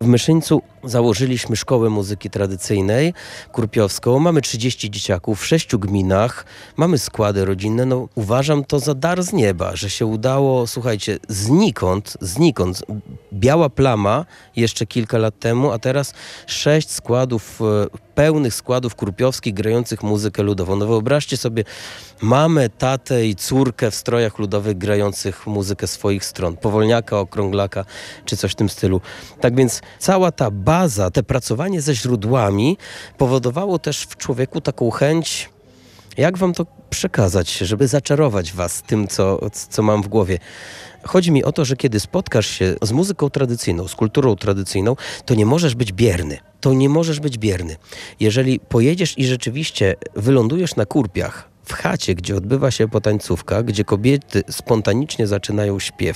W Myszyńcu założyliśmy szkołę muzyki tradycyjnej kurpiowską. Mamy 30 dzieciaków w 6 gminach. Mamy składy rodzinne. No, uważam to za dar z nieba, że się udało, słuchajcie, znikąd, biała plama jeszcze kilka lat temu, a teraz 6 składów, pełnych składów kurpiowskich grających muzykę ludową. No wyobraźcie sobie mamę, tatę i córkę w strojach ludowych grających muzykę swoich stron. Powolniaka, okrąglaka czy coś w tym stylu. Tak więc cała ta baza, te pracowanie ze źródłami powodowało też w człowieku taką chęć, jak wam to przekazać, żeby zaczarować was tym, co mam w głowie. Chodzi mi o to, że kiedy spotkasz się z muzyką tradycyjną, z kulturą tradycyjną, to nie możesz być bierny. Jeżeli pojedziesz i rzeczywiście wylądujesz na Kurpiach, w chacie, gdzie odbywa się potańcówka, gdzie kobiety spontanicznie zaczynają śpiew,